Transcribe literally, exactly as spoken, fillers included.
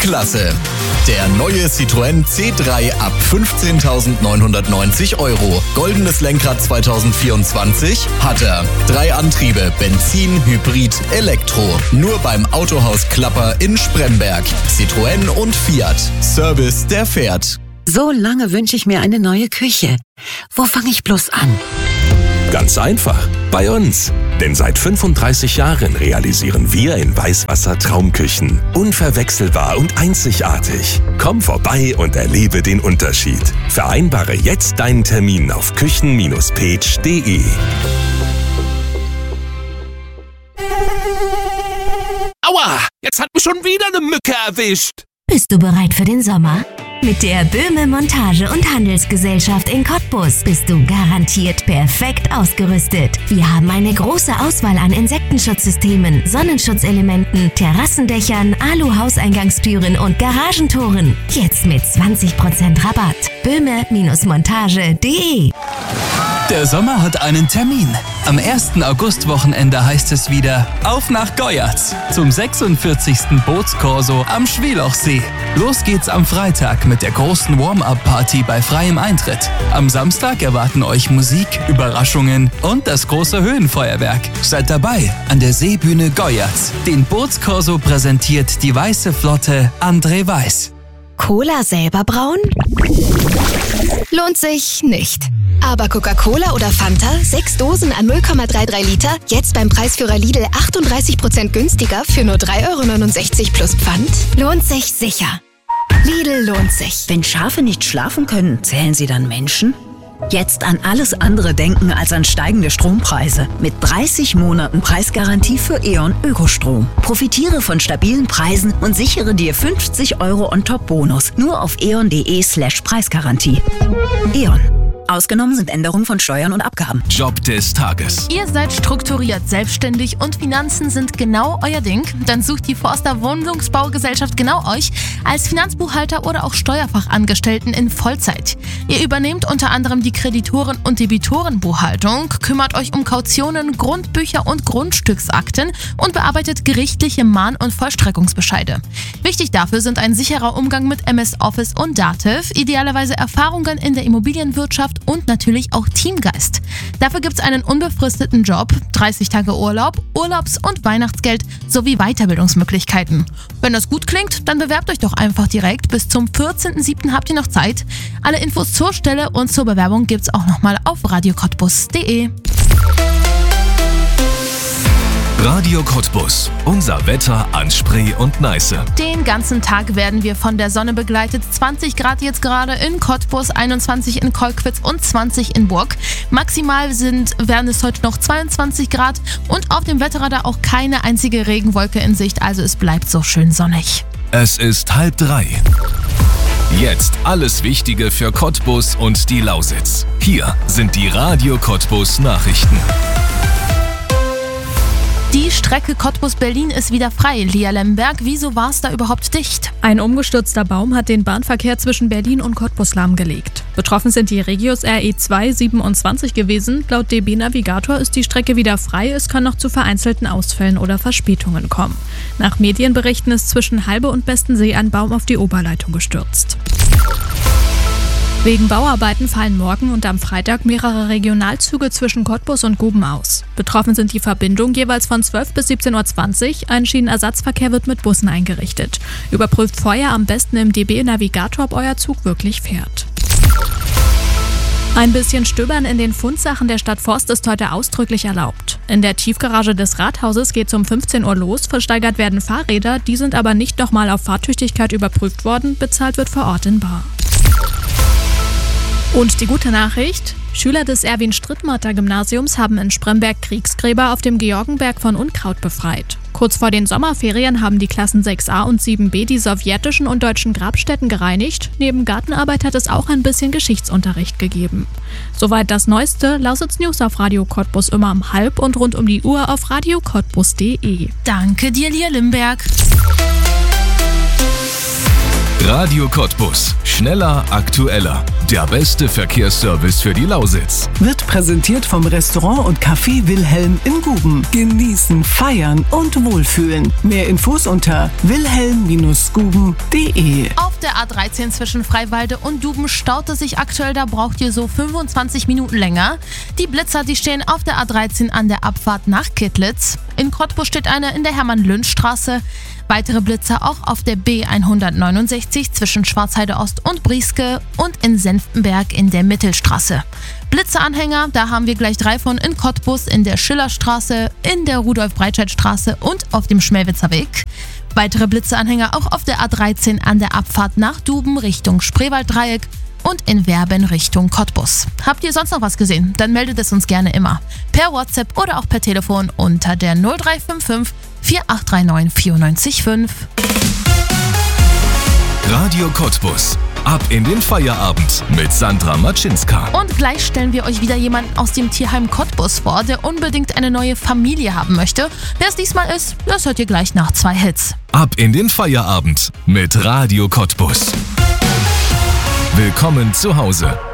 Klasse! Der neue Citroën C drei ab fünfzehntausendneunhundertneunzig Euro. Goldenes Lenkrad zwanzig vierundzwanzig hat er. Drei Antriebe, Benzin, Hybrid, Elektro. Nur beim Autohaus Klapper in Spremberg. Citroën und Fiat. Service, der fährt. So lange wünsche ich mir eine neue Küche. Wo fange ich bloß an? Ganz einfach, bei uns. Denn seit fünfunddreißig Jahren realisieren wir in Weißwasser Traumküchen. Unverwechselbar und einzigartig. Komm vorbei und erlebe den Unterschied. Vereinbare jetzt deinen Termin auf küchen Bindestrich page punkt de. Aua! Jetzt hat mich schon wieder eine Mücke erwischt. Bist du bereit für den Sommer? Mit der Böhme Montage- und Handelsgesellschaft in Cottbus bist du garantiert perfekt ausgerüstet. Wir haben eine große Auswahl an Insektenschutzsystemen, Sonnenschutzelementen, Terrassendächern, Alu-Hauseingangstüren und Garagentoren. Jetzt mit zwanzig Prozent Rabatt. Böhme Montage punkt de. Der Sommer hat einen Termin. Am ersten August-Wochenende heißt es wieder auf nach Goyatz zum sechsundvierzigsten Bootskorso am Schwelochsee. Los geht's am Freitag mit der großen Warm-Up-Party bei freiem Eintritt. Am Samstag erwarten euch Musik, Überraschungen und das große Höhenfeuerwerk. Seid dabei an der Seebühne Goyatz. Den Bootskorso präsentiert die Weiße Flotte André Weiß. Cola selber brauen? Lohnt sich nicht. Aber Coca-Cola oder Fanta, sechs Dosen an null Komma dreiunddreißig Liter, jetzt beim Preisführer Lidl achtunddreißig Prozent günstiger für nur drei Euro neunundsechzig plus Pfand? Lohnt sich sicher. Lidl lohnt sich. Wenn Schafe nicht schlafen können, zählen sie dann Menschen? Jetzt an alles andere denken als an steigende Strompreise. Mit dreißig Monaten Preisgarantie für E.ON Ökostrom. Profitiere von stabilen Preisen und sichere dir fünfzig Euro On-Top-Bonus. Nur auf eon punkt de slash Preisgarantie. E.ON. Ausgenommen sind Änderungen von Steuern und Abgaben. Job des Tages. Ihr seid strukturiert, selbstständig und Finanzen sind genau euer Ding? Dann sucht die Forster Wohnungsbaugesellschaft genau euch als Finanzbuchhalter oder auch Steuerfachangestellten in Vollzeit. Ihr übernehmt unter anderem die Kreditoren- und Debitorenbuchhaltung, kümmert euch um Kautionen, Grundbücher und Grundstücksakten und bearbeitet gerichtliche Mahn- und Vollstreckungsbescheide. Wichtig dafür sind ein sicherer Umgang mit M S Office und Dativ, idealerweise Erfahrungen in der Immobilienwirtschaft und natürlich auch Teamgeist. Dafür gibt es einen unbefristeten Job, dreißig Tage Urlaub, Urlaubs- und Weihnachtsgeld sowie Weiterbildungsmöglichkeiten. Wenn das gut klingt, dann bewerbt euch doch einfach direkt. Bis zum vierzehnten siebten habt ihr noch Zeit. Alle Infos zur Stelle und zur Bewerbung gibt's auch nochmal auf radio cottbus punkt de. Radio Cottbus. Unser Wetter an Spree und Neiße. Den ganzen Tag werden wir von der Sonne begleitet. zwanzig Grad jetzt gerade in Cottbus, einundzwanzig in Kolkwitz und zwanzig in Burg. Maximal sind, werden es heute noch zweiundzwanzig Grad und auf dem Wetterradar auch keine einzige Regenwolke in Sicht. Also es bleibt so schön sonnig. Es ist halb drei. Jetzt alles Wichtige für Cottbus und die Lausitz. Hier sind die Radio Cottbus Nachrichten. Die Strecke Cottbus-Berlin ist wieder frei. Lia Lemberg, wieso war es da überhaupt dicht? Ein umgestürzter Baum hat den Bahnverkehr zwischen Berlin und Cottbus lahmgelegt. Betroffen sind die Regius R E zwei siebenundzwanzig gewesen. Laut D B Navigator ist die Strecke wieder frei. Es kann noch zu vereinzelten Ausfällen oder Verspätungen kommen. Nach Medienberichten ist zwischen Halbe und Bestensee ein Baum auf die Oberleitung gestürzt. Wegen Bauarbeiten fallen morgen und am Freitag mehrere Regionalzüge zwischen Cottbus und Guben aus. Betroffen sind die Verbindungen jeweils von zwölf bis siebzehn Uhr zwanzig. Ein Schienenersatzverkehr wird mit Bussen eingerichtet. Überprüft vorher am besten im D B Navigator, ob euer Zug wirklich fährt. Ein bisschen Stöbern in den Fundsachen der Stadt Forst ist heute ausdrücklich erlaubt. In der Tiefgarage des Rathauses geht es um fünfzehn Uhr los. Versteigert werden Fahrräder, die sind aber nicht nochmal auf Fahrtüchtigkeit überprüft worden. Bezahlt wird vor Ort in bar. Und die gute Nachricht: Schüler des Erwin-Strittmatter-Gymnasiums haben in Spremberg Kriegsgräber auf dem Georgenberg von Unkraut befreit. Kurz vor den Sommerferien haben die Klassen sechs a und sieben b die sowjetischen und deutschen Grabstätten gereinigt. Neben Gartenarbeit hat es auch ein bisschen Geschichtsunterricht gegeben. Soweit das Neueste. Lausitz News auf Radio Cottbus immer um halb und rund um die Uhr auf radio cottbus punkt de. Danke dir, Lia Limberg. Radio Cottbus. Schneller, aktueller. Der beste Verkehrsservice für die Lausitz. Wird präsentiert vom Restaurant und Café Wilhelm in Guben. Genießen, feiern und wohlfühlen. Mehr Infos unter wilhelm Bindestrich guben punkt de. Auf der A dreizehn zwischen Freiwalde und Duben staut es sich aktuell, da braucht ihr so fünfundzwanzig Minuten länger. Die Blitzer, die stehen auf der A dreizehn an der Abfahrt nach Kittlitz. In Cottbus steht eine in der Hermann-Lünsch-Straße. Weitere Blitzer auch auf der B hundertneunundsechzig zwischen Schwarzheide Ost und Brieske und in Senftenberg in der Mittelstraße. Blitzeranhänger, da haben wir gleich drei von in Cottbus, in der Schillerstraße, in der Rudolf-Breitscheid-Straße und auf dem Schmelwitzer Weg. Weitere Blitzeanhänger auch auf der A dreizehn an der Abfahrt nach Duben Richtung Spreewalddreieck und in Werben Richtung Cottbus. Habt ihr sonst noch was gesehen? Dann meldet es uns gerne immer. Per WhatsApp oder auch per Telefon unter der null drei fünf fünf vier acht drei neun vier neun fünf. Radio Cottbus. Ab in den Feierabend mit Sandra Matschinska. Und gleich stellen wir euch wieder jemanden aus dem Tierheim Cottbus vor, der unbedingt eine neue Familie haben möchte. Wer es diesmal ist, das hört ihr gleich nach zwei Hits. Ab in den Feierabend mit Radio Cottbus. Willkommen zu Hause.